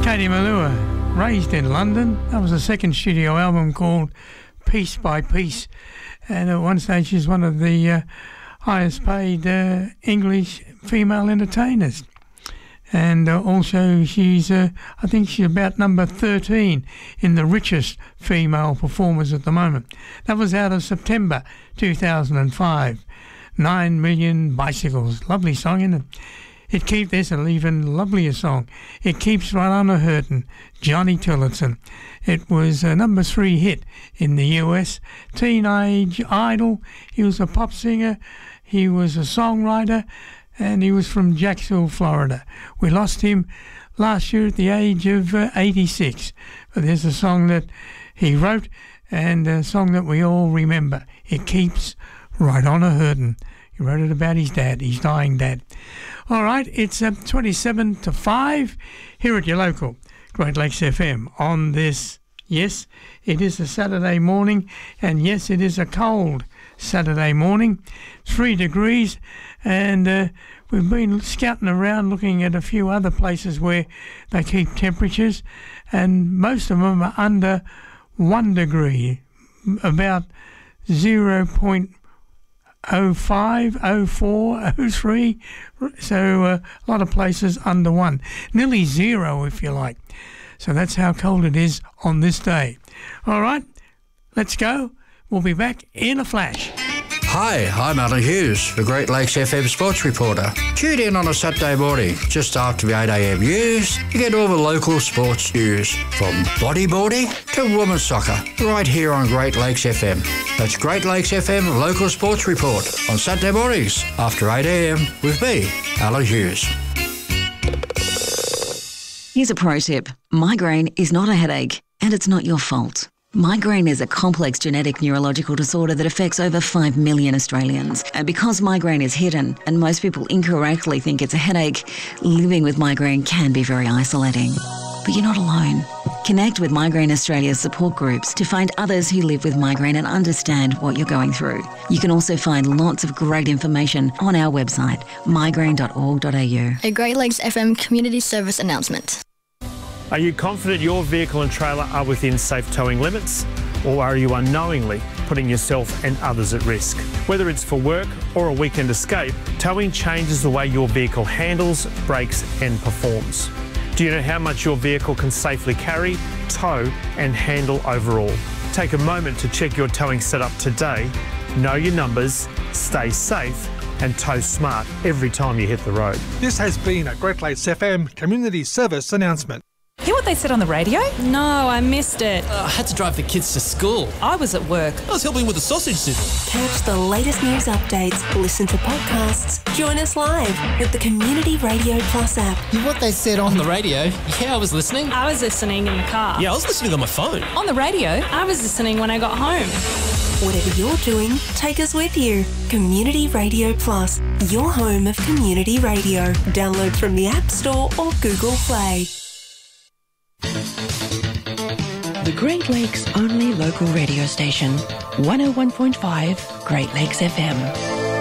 Katie Melua, raised in London. That was a second studio album called Piece by Piece. And at one stage she's one of the highest paid English female entertainers. And also she's, I think she's about number 13 in the richest female performers at the moment. That was out of September 2005. 9 Million Bicycles. Lovely song, isn't it? There's an even lovelier song. It Keeps Right On a Hurtin', Johnny Tillotson. It was a number 3 hit in the US. Teenage Idol. He was a pop singer. He was a songwriter. And he was from Jacksonville, Florida. We lost him last year at the age of 86. But there's a song that he wrote and a song that we all remember. It Keeps Right On a Hurtin'. He wrote it about his dad, his dying dad. All right, it's 27 to 5 here at your local Great Lakes FM on this, yes, it is a Saturday morning, and yes, it is a cold Saturday morning, 3 degrees, and we've been scouting around looking at a few other places where they keep temperatures, and most of them are under 1 degree, about 0.05, 04, 03, so a lot of places under 1, nearly 0 if you like. So that's how cold it is on this day. All right, let's go. We'll be back in a flash. Hi, I'm Alan Hughes, the Great Lakes FM sports reporter. Tune in on a Saturday morning, just after the 8am news, to get all the local sports news, from bodyboarding to women's soccer, right here on Great Lakes FM. That's Great Lakes FM Local Sports Report on Saturday mornings after 8am with me, Alan Hughes. Here's a pro tip. Migraine is not a headache, and it's not your fault. Migraine is a complex genetic neurological disorder that affects over 5 million Australians. And because migraine is hidden and most people incorrectly think it's a headache, living with migraine can be very isolating. But you're not alone. Connect with Migraine Australia's support groups to find others who live with migraine and understand what you're going through. You can also find lots of great information on our website, migraine.org.au. A Great Lakes FM community service announcement. Are you confident your vehicle and trailer are within safe towing limits? Or are you unknowingly putting yourself and others at risk? Whether it's for work or a weekend escape, towing changes the way your vehicle handles, brakes and performs. Do you know how much your vehicle can safely carry, tow and handle overall? Take a moment to check your towing setup today, know your numbers, stay safe and tow smart every time you hit the road. This has been a Great Lakes FM community service announcement. Hear what they said on the radio? No, I missed it. I had to drive the kids to school. I was at work. I was helping with the sausage sizzle. Catch the latest news updates, listen to podcasts, join us live with the Community Radio Plus app. Hear what they said on the radio? Yeah, I was listening. I was listening in the car. Yeah, I was listening on my phone. On the radio? I was listening when I got home. Whatever you're doing, take us with you. Community Radio Plus, your home of community radio. Download from the App Store or Google Play. The Great Lakes' only local radio station, 101.5 Great Lakes FM.